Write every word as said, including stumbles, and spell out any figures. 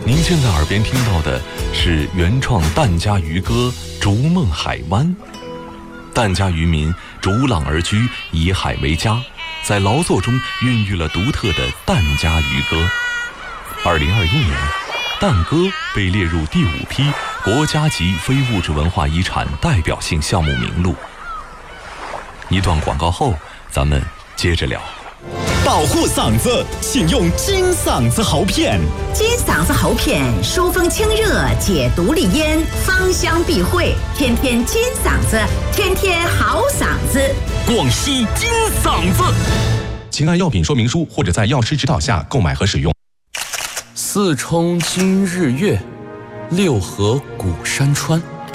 您现在耳边听到的是原创疍家渔歌《逐梦海湾》。疍家渔民逐浪而居，以海为家，在劳作中孕育了独特的疍家渔歌。二零二一年，疍歌被列入第五批国家级非物质文化遗产代表性项目名录。一段广告后，咱们接着聊。 保护嗓子，请用金嗓子喉片。 金嗓子喉片疏风清热，解毒利咽，芳香避秽，天天金嗓子，天天好嗓子。 广西金嗓子， 请按药品说明书或者在药师指导下购买和使用。 四冲今日月，六合古山川。